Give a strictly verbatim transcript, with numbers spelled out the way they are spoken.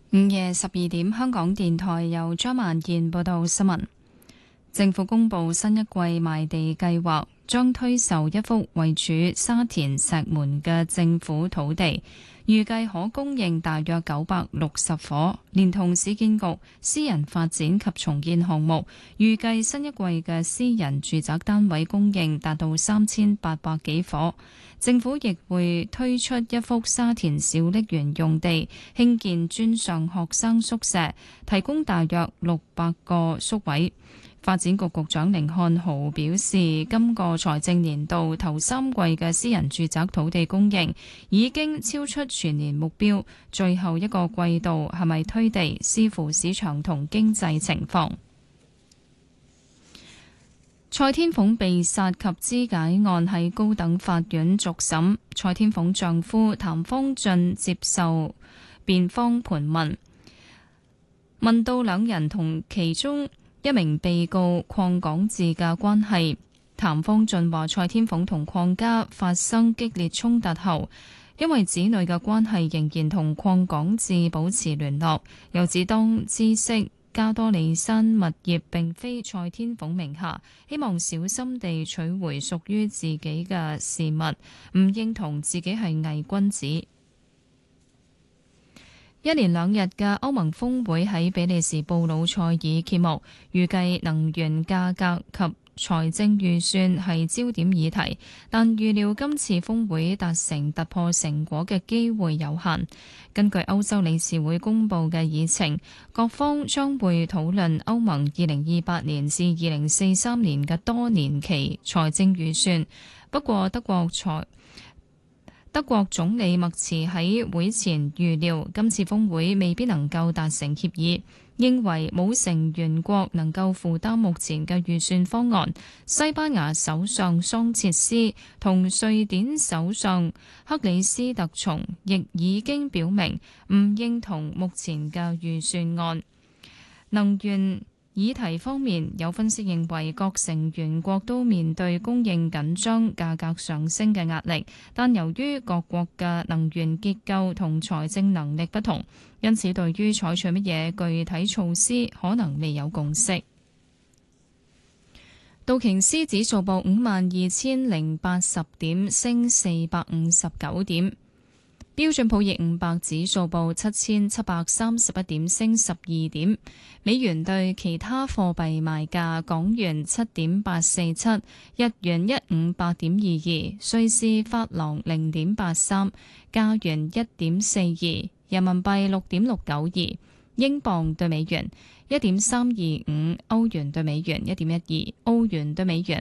午夜十二點，香港電台由張萬燕報道新聞。政府公布新一季賣地計劃，將推售一幅位處沙田石門嘅政府土地，預計可供應大約九百六十伙，連同市建局私人發展及重建項目，預計新一季嘅私人住宅單位供應達到三千八百幾伙。政府亦會推出一幅沙田小瀝源用地，興建專上學生宿舍，提供大約六百個宿位。發展局局長甯漢豪表示，今個財政年度頭三季嘅私人住宅土地供應已經超出全年目標，最後一個季度係咪推地，視乎市場同經濟情況。蔡天鳳被殺及肢解案喺高等法院續審，蔡天鳳丈夫譚方俊接受辯方盤問，問到兩人同其中一名被告鄺港智嘅關係。譚方俊話蔡天鳳同鄺家發生激烈衝突後，因為子女嘅關係仍然同鄺港智保持聯絡，又指當知悉加多利山物業並非蔡天鳳名下，希望小心地取回屬於自己嘅事物，唔認同自己係偽君子。一連兩日嘅歐盟峰會喺比利時布魯塞爾揭幕，預計能源價格及財政預算係焦點議題，但預料今次峰會達成突破成果嘅機會有限。根據歐洲理事會公布嘅議程，各方將會討論歐盟二零二八年至二零四三年嘅多年期財政預算。不過德國財德國總理默茨喺會前預料，今次峰會未必能夠達成協議，認為冇成員國能夠負擔目前嘅預算方案。西班牙首相桑切斯同瑞典首相克里斯特松亦已經表明唔認同目前嘅預算案。能源議題方面，有分析認為各成員國都面對供應緊張、價格上升嘅壓力，但由於各國嘅能源結構同財政能力不同，因此對於採取乜嘢具體措施可能未有共識。道瓊斯指數報五萬二千零八十點，升四百五十九點。標準普爾五百指數報七千七百三十一點，升十二點。美元對其他貨幣賣價：港元七點八四七，日元一五八點二二，瑞士法郎零點八三，加元一點四二，人民幣六點六九二，英鎊對美元一點三二五，歐元對美元一點一二，澳元對美元